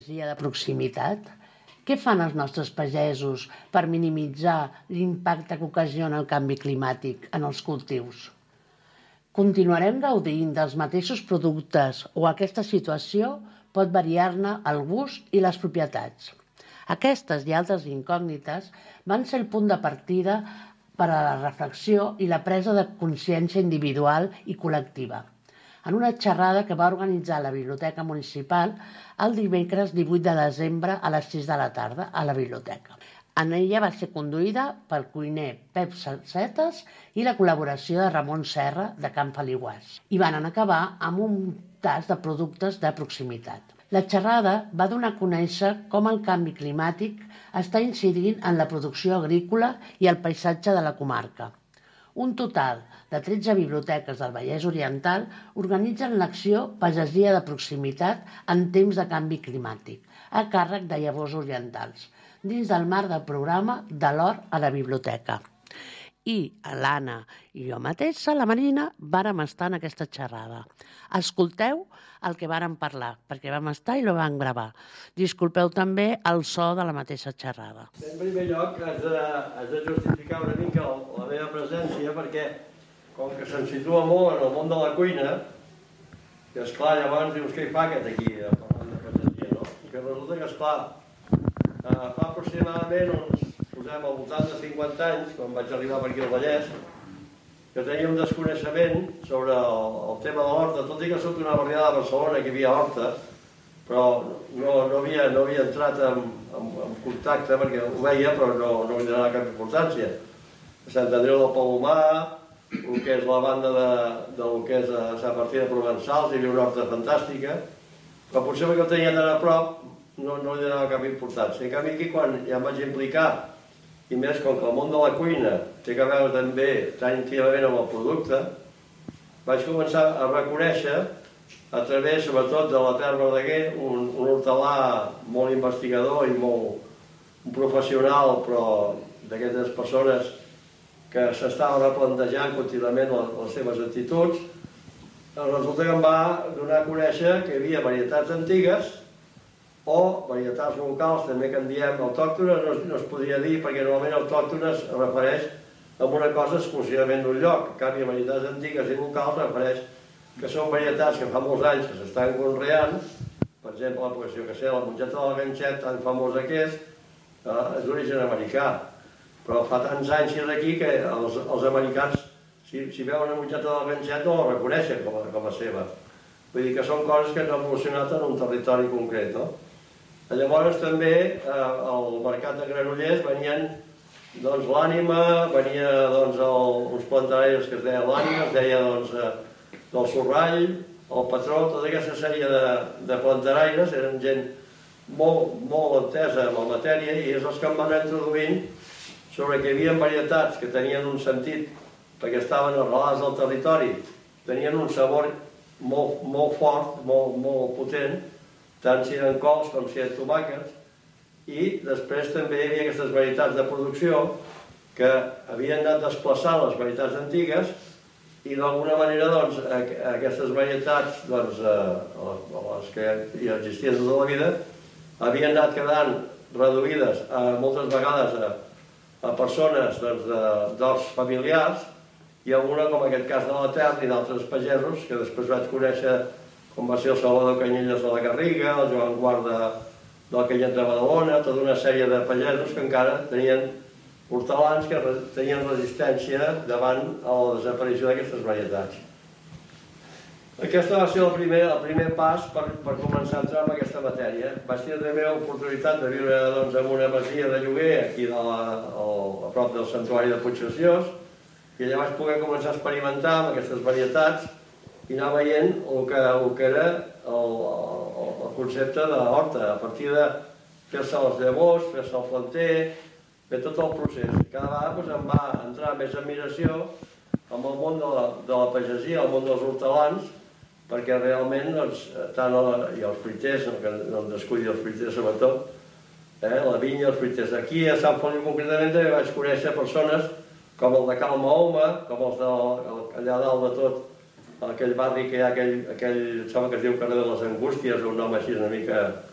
Energia de proximitat? Què fan els nostres pagesos per minimitzar l'impacte que ocasiona el canvi climàtic en els cultius? Continuarem gaudint dels mateixos productes o aquesta situació pot variar-ne el gust i les propietats? Aquestes i altres incògnites van ser el punt de partida per a la reflexió i la presa de consciència individual i col·lectiva, en una xerrada que va organitzar la Biblioteca Municipal el dimecres 18 de desembre a les 6 de la tarda a la biblioteca. En ella va ser conduïda pel cuiner Pep Salsetes i la col·laboració de Ramon Serra de Can Feliuàs. I van acabar amb un tas de productes de proximitat. La xerrada va donar a conèixer com el canvi climàtic està incidint en la producció agrícola i el paisatge de la comarca. Un total de 13 biblioteques del Vallès Oriental organitzen l'acció Pagesia de proximitat en temps de canvi climàtic, a càrrec de Llavors Orientals, dins del marc del programa de l'Hort a la biblioteca. I l'Anna i jo mateixa, la Marina, vàrem estar en aquesta xerrada. Escolteu el que vàrem parlar, perquè vam estar i ho vam gravar. Disculpeu també el so de la mateixa xerrada. En primer lloc, has de justificar una mica la meva presència, perquè com que se'n situa molt en el món de la cuina, que esclar, llavors dius, què hi fa aquest aquí, parlant de pagesia, no? I que resulta que, esclar, fa aproximadament uns, posem, al voltant de 50 anys, quan vaig arribar per aquí al Vallès, que tenia un desconeixement sobre el tema de l'horta, tot i que soc d'una barriada de Barcelona que hi havia horta, però no havia entrat en contacte, perquè ho veia, però no hi donava cap importància. A Sant Andreu del Palomar, el que és la banda del que és Sant Martí de Provençals, hi havia una horta fantàstica, però potser perquè ho tenia tan a prop no li donava cap importància. En canvi, aquí, quan ja em vaig implicar, i més com que el món de la cuina té que veure també tan íntimament amb el producte, vaig començar a reconèixer, a través, sobretot, de la Ter Verdaguer, un hortelà molt investigador i molt professional, però d'aquestes persones que s'estaven replantejant contínuament les seves actituds, resulta que em va donar a conèixer que hi havia varietats antigues o varietats locals, també que en diem autòctones, no es podria dir, perquè normalment autòctones es refereix a una cosa exclusivament d'un lloc. En canvi, varietats antigues i locals es refereix que són varietats que fa molts anys que s'estan conreant. Per exemple, jo que sé, la mongeta de la Ganxet, tan famosa que és d'origen americà, però fa tants anys que és aquí que els americans, si veuen una mongeta de la Ganxet, no la reconeixen com a seva. Vull dir que són coses que han evolucionat en un territori concret, no? Llavors també al mercat de Granollers venien l'ànima, venia uns planteraires que es deien l'ànima, es deia del Sorrall, el patró, tota aquesta sèrie de planteraires, eren gent molt entesa en la matèria i és els que em van introduint sobre que hi havia varietats que tenien un sentit perquè estaven arrelades al territori, tenien un sabor molt fort, molt potent, tant si eren cols com si eren tomàquets, i després també hi havia aquestes varietats de producció que havien anat desplaçant les varietats antigues i d'alguna manera aquestes varietats, les que ja existien tota la vida, havien anat quedant reduïdes moltes vegades a persones d'horts familiars i alguna, com aquest cas de la Ter i d'altres pagesos, que després vaig conèixer com va ser el Salvador Canyelles de la Garriga, el Joan Guarda del Canyet de Badalona, tota una sèrie de pagesos que encara tenien hortelans que tenien resistència davant la desaparició d'aquestes varietats. Aquest va ser el primer pas per començar a entrar en aquesta matèria. Vaig tenir també l'oportunitat de viure en una masia de lloguer aquí a prop del Santuari de Puigcerciós, i allà vaig poder començar a experimentar amb aquestes varietats i anar veient el que era el concepte de l'horta, a partir de fer-se les llavors, fer-se el planter, fer tot el procés. Cada vegada em va entrar més admiració amb el món de la pagesia, el món dels hortelans, perquè realment, tant i els fruiters, no em descuidi els fruiters sobretot, la vinya, els fruiters. Aquí a Sant Feliu concretament també vaig conèixer persones com el de Cal Mahoma, com els allà dalt de tot, aquell barri que hi ha, aquell, sembla que es diu carrer de les Angústies, un nom així una mica